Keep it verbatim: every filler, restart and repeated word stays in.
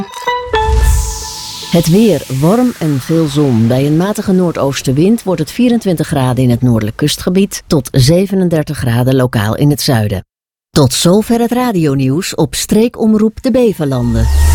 Het weer, warm en veel zon. Bij een matige noordoostenwind wordt het vierentwintig graden in het noordelijk kustgebied tot zevenendertig graden lokaal in het zuiden. Tot zover het radionieuws op streekomroep de Beverlanden.